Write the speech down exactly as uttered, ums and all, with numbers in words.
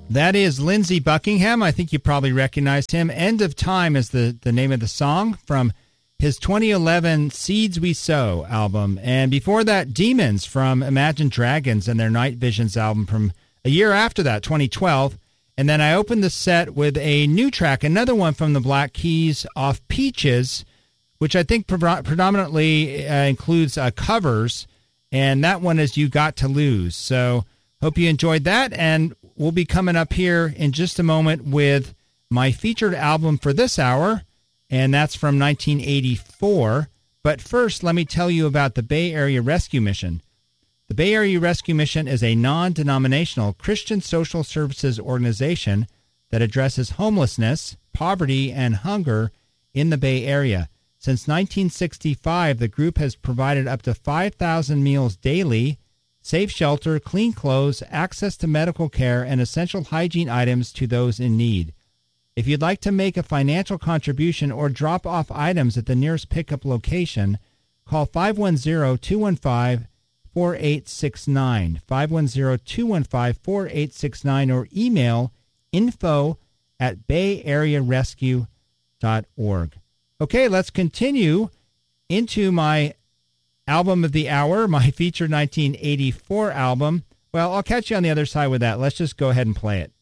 That is Lindsey Buckingham. I think you probably recognized him. End of Time is the, the name of the song from his twenty eleven Seeds We Sow album. And before that, Demons from Imagine Dragons and their Night Visions album from a year after that, twenty twelve. And then I opened the set with a new track, another one from the Black Keys off Peaches, which I think pre- predominantly uh, includes uh, covers. And that one is You Got to Lose. So hope you enjoyed that. And we'll be coming up here in just a moment with my featured album for this hour, and that's from nineteen eighty-four. But first, let me tell you about the Bay Area Rescue Mission. The Bay Area Rescue Mission is a non-denominational Christian social services organization that addresses homelessness, poverty, and hunger in the Bay Area. Since nineteen sixty-five, the group has provided up to five thousand meals daily, safe shelter, clean clothes, access to medical care, and essential hygiene items to those in need. If you'd like to make a financial contribution or drop off items at the nearest pickup location, call five one zero, two one five, four eight six nine, five one zero, two one five, four eight six nine, or email info at bay area rescue dot org. Okay, let's continue into my album of the hour, my featured nineteen eighty-four album. Well, I'll catch you on the other side with that. Let's just go ahead and play it.